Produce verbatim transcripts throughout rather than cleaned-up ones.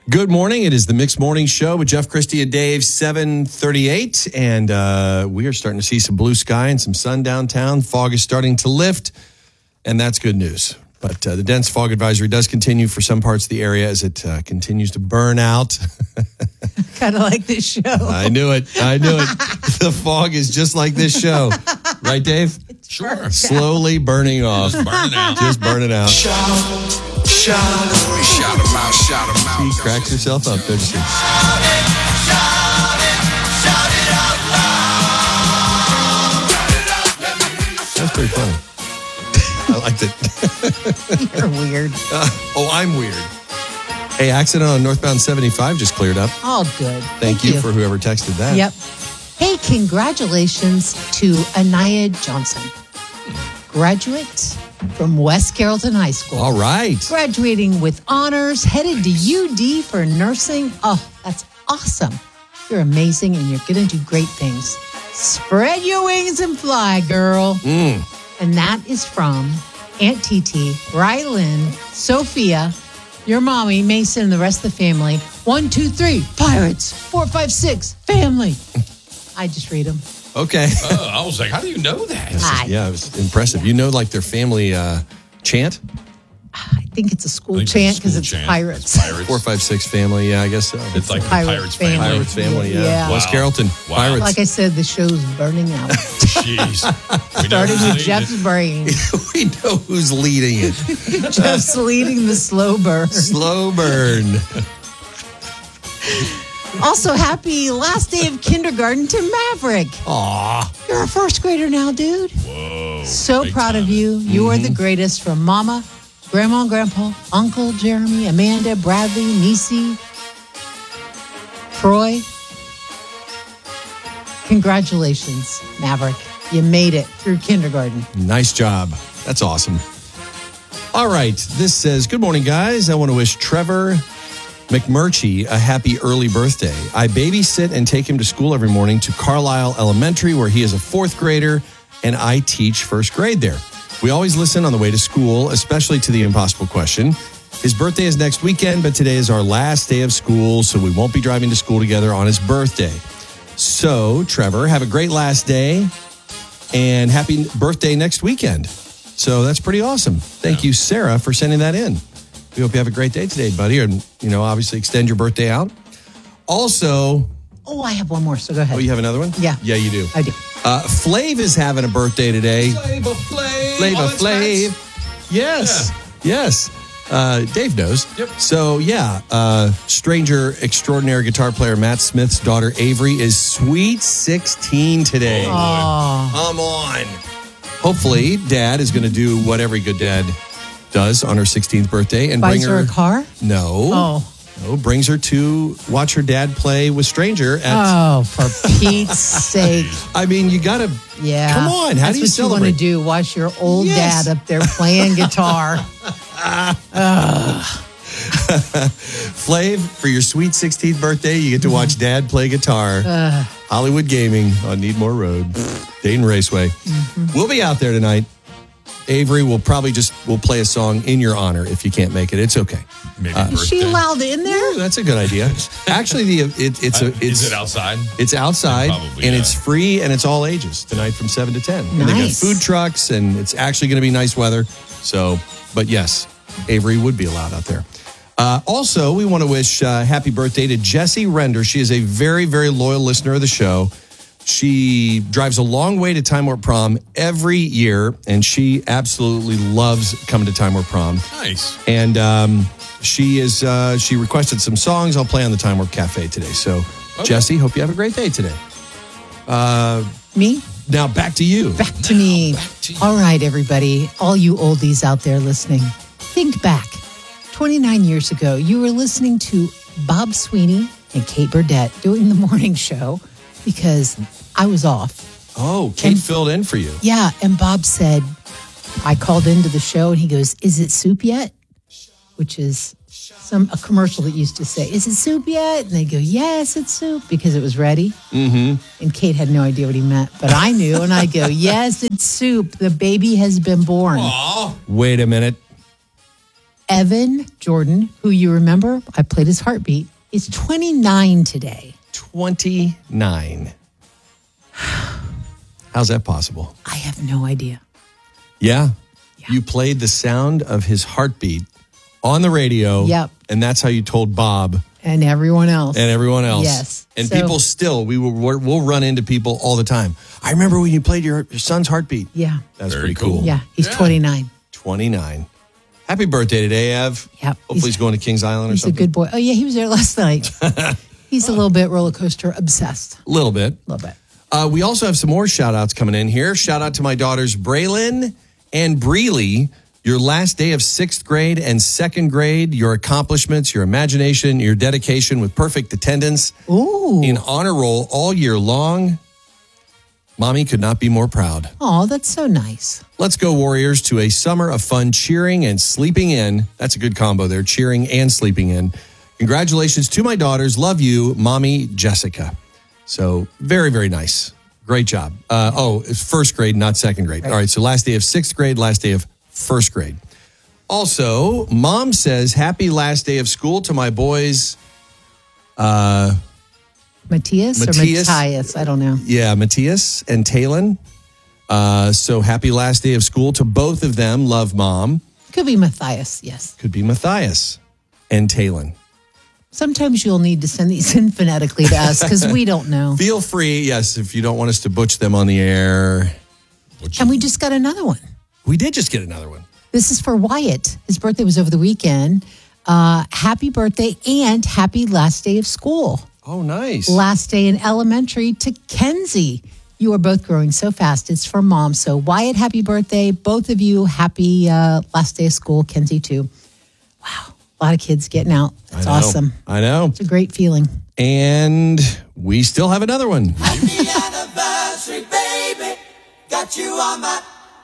Good morning. It is the Mixed Morning Show with Jeff, Christie, and Dave, seven thirty-eight. And uh, we are starting to see some blue sky and some sun downtown. Fog is starting to lift, and that's good news. But uh, the dense fog advisory does continue for some parts of the area as it uh, continues to burn out. Kind of like this show. I knew it. I knew it. The fog is just like this show. Right, Dave? Sure. Slowly burning off. Just burning out. Just burning out. Shout, shout, shout 'em out, shout 'em out. She cracks herself up, doesn't she? That's pretty funny. I liked it. You're weird. Uh, oh, I'm weird. Hey, accident on northbound seventy-five just cleared up. All good. Thank, Thank you, you for whoever texted that. Yep. Hey, congratulations to Anaya Johnson, graduate from West Carrollton High School. All right. Graduating with honors, headed to U D for nursing. Oh, that's awesome. You're amazing and you're going to do great things. Spread your wings and fly, girl. Mm. And that is from Aunt Titi, Rylan, Sophia, your mommy, Mason, and the rest of the family. One, two, three, pirates. Four, five, six, family. I just read them. Okay. Oh, I was like, how do you know that? Hi. Yeah, it was impressive. You know, like their family uh, chant? I think it's a school I think chant it's a because school it's chant. pirates. It's pirates. Four, five, six family. Yeah, I guess so. It's like the Pirate Pirates family. family. Pirates family, yeah. Yeah. West Wow. Carrollton. Wow. Pirates. Like I said, the show's burning out. Jeez. We never Starting with seen Jeff's it. brain. We know who's leading it. Jeff's leading the slow burn. Slow burn. Also, happy last day of kindergarten to Maverick. Aw. You're a first grader now, dude. Whoa. So Big proud time. of you. You Mm-hmm. are the greatest from Mama, Grandma and Grandpa, Uncle Jeremy, Amanda, Bradley, Niecy, Troy. Congratulations, Maverick. You made it through kindergarten. Nice job. That's awesome. All right. This says, good morning, guys. I want to wish Trevor McMurchie a happy early birthday. I babysit and take him to school every morning to Carlisle Elementary, where he is a fourth grader, and I teach first grade there. We always listen on the way to school, especially to the impossible question. His birthday is next weekend, but today is our last day of school, so we won't be driving to school together on his birthday. So, Trevor, have a great last day and happy birthday next weekend. So that's pretty awesome. Thank you, Sarah, for sending that in. We hope you have a great day today, buddy. And, you know, obviously extend your birthday out. Also, Oh, I have one more, so go ahead. oh, you have another one? Yeah. Yeah, you do. I do. Uh, Flav is having a birthday today. Flavor Flav. Flavor Oh, that's Flav. nice. Yes. Yes. Uh, Dave knows. Yep. So, yeah, uh, stranger extraordinary guitar player Matt Smith's daughter Avery is sweet sixteen today. Oh, Come on. Hopefully, Dad is going to do what every good dad does on her sixteenth birthday and buys bring her her. a car? No. Oh. No, brings her to watch her dad play with Stranger at. Oh, for Pete's sake. I mean, you got to. Yeah. Come on. How That's do you what celebrate? you want to do. Watch your old Yes. dad up there playing guitar. Flav, for your sweet sixteenth birthday, you get to watch Dad play guitar. Hollywood Gaming on Needmore Road, Dayton Raceway. Mm-hmm. We'll be out there tonight. Avery will probably just will play a song in your honor if you can't make it. It's okay. Maybe Is she birthday. allowed in there? Ooh, that's a good idea. Actually, the it, it's a Uh, it's is it outside? It's outside, Probably, and yeah. it's free, and it's all ages tonight from seven to ten. And they got Nice. food trucks, and it's actually going to be nice weather. So, but yes, Avery would be allowed out there. Uh, also, we want to wish uh, happy birthday to Jessie Render. She is a very, very loyal listener of the show. She drives a long way to Time Warp Prom every year, and she absolutely loves coming to Time Warp Prom. Nice. And um, she is uh, she requested some songs. I'll play on the Time Warp Cafe today. So, Okay. Jessie, hope you have a great day today. Uh, Me? now back to you. Back to me. to you. All right, everybody, all you oldies out there listening, think back. twenty-nine years ago, you were listening to Bob Sweeney and Kate Burdett doing the morning show because I was off. Oh, Kate And- filled in for you. Yeah, and Bob said, I called into the show and he goes, "Is it soup yet?" Which is some a commercial that used to say, "Is it soup yet?" And they go, "Yes, it's soup," because it was ready. Mm-hmm. And Kate had no idea what he meant, but I knew, and I go, "Yes, it's soup. The baby has been born." Aw. Wait a minute. Evan Jordan, who you remember, I played his heartbeat, is twenty-nine today. twenty-nine. How's that possible? I have no idea. Yeah. Yeah. You played the sound of his heartbeat on the radio. Yep. And that's how you told Bob And everyone else. and everyone else. Yes. And So- people still, we will we'll run into people all the time. I remember when you played your, your son's heartbeat. Yeah. That's Very pretty cool. cool. Yeah. He's Yeah. twenty-nine. twenty-nine. Happy birthday today, Ev. Yep. Hopefully he's, He's- going to Kings Island or He's a something. good boy. Oh, yeah. He was there last night. He's a little bit roller coaster obsessed. A little bit. A little bit. Uh, we also have some more shout outs coming in here. Shout out to my daughters, Braylon and Breely. Your last day of sixth grade and second grade, your accomplishments, your imagination, your dedication with perfect attendance Ooh. in honor roll all year long. Mommy could not be more proud. Oh, that's so nice. Let's go, Warriors, to a summer of fun cheering and sleeping in. That's a good combo there, cheering and sleeping in. Congratulations to my daughters. Love you, Mommy Jessica. So very, very nice. Great job. Uh, oh, it's first grade, not second grade. All right, so last day of sixth grade, last day of first grade. Also, Mom says, happy last day of school to my boys. Uh, Matthias, Matthias. or Matthias? I don't know. yeah, Matthias and Talon. Uh, so happy last day of school to both of them. Love, Mom. Could be Matthias, yes. Could be Matthias and Talon. Sometimes you'll need to send these in phonetically to us because we don't know. Feel free, yes, if you don't want us to butch them on the air. And we just got another one. We did just get another one. This is for Wyatt. His birthday was over the weekend. Uh, happy birthday and happy last day of school. Oh, nice. Last day in elementary to Kenzie. You are both growing so fast. It's for Mom. So Wyatt, happy birthday. Both of you, happy uh, last day of school. Kenzie, too. Wow. A lot of kids getting out. That's I know. awesome. I know. It's a great feeling. And we still have another one. Happy anniversary, baby. Got you on my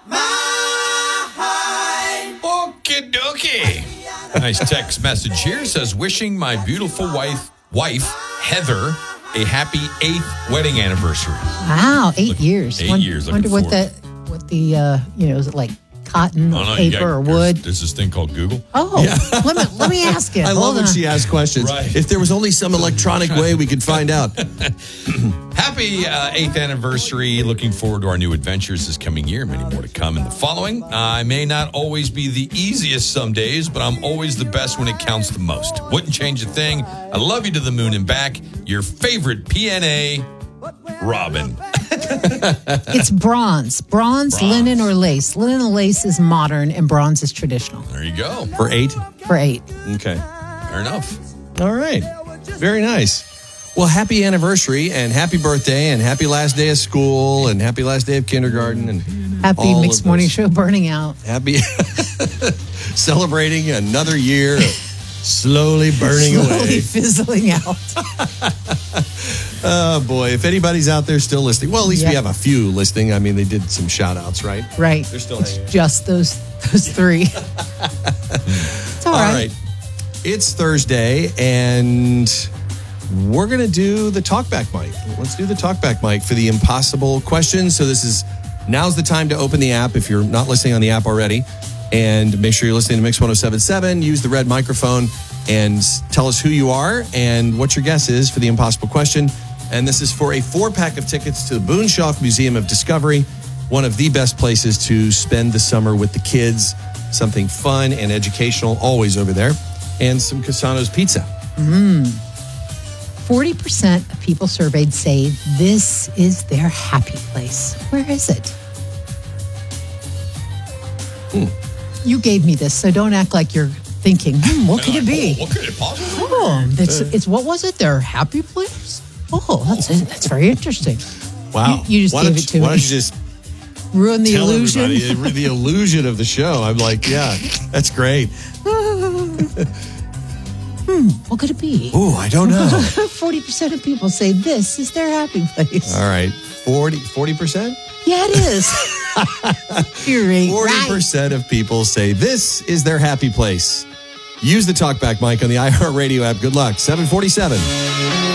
mind. Okie dokie. Nice text message here. Says, wishing my beautiful wife, wife Heather, a happy eighth wedding anniversary. Wow, eight Look, years. eight Won- years, Wonder looking what the what the uh, you know is it like cotton or Oh, no, you paper got- or there's- wood? There's this thing called Google. Oh, let me let me ask you. I love Hold when on. she asks questions. Right. If there was only some electronic way we could find out. Happy uh, eighth anniversary. Looking forward to our new adventures this coming year. Many more to come in the following. Uh, I may not always be the easiest some days, but I'm always the best when it counts the most. Wouldn't change a thing. I love you to the moon and back. Your favorite P N A, Robin. It's bronze. bronze, Bronze. linen, or lace. Linen and lace is modern, and bronze is traditional. There you go. For eight? For eight. Okay. Fair enough. All right. Very nice. Well, happy anniversary and happy birthday and happy last day of school and happy last day of kindergarten and Happy all mixed of morning those. show burning out. Happy celebrating another year of slowly burning Slowly away. fizzling out. Oh boy, if anybody's out there still listening, well, at least we Yeah. have a few listening. I mean, they did some shout outs, right? Right. They're still It's hanging. just those those three. It's all All right. right. It's Thursday, and we're going to do the talkback mic. Let's do the talkback mic for the impossible questions. So this is, now's the time to open the app if you're not listening on the app already. And make sure you're listening to Mix one oh seven point seven. Use the red microphone and s- tell us who you are and what your guess is for the impossible question. And this is for a four-pack of tickets to the Boonshoff Museum of Discovery, one of the best places to spend the summer with the kids. Something fun and educational always over there. And some Casano's pizza. forty percent of people surveyed say this is their happy place. Where is it? Hmm. You gave me this, so don't act like you're thinking, hmm, what could it be? Oh, what could it possibly be? Oh, it's, it's what was it? Their happy place? Oh, that's that's very interesting. Wow. You- you just why gave don't it to Why me. don't you just Ruin the tell illusion. everybody the illusion of the show? I'm like, yeah, that's great. What could it be? Ooh, I don't know. forty percent of people say this is their happy place. All right. forty percent? Yeah, it is. You're right. forty percent of people say this is their happy place. Use the talkback mic on the iHeartRadio app. Good luck. seven forty-seven.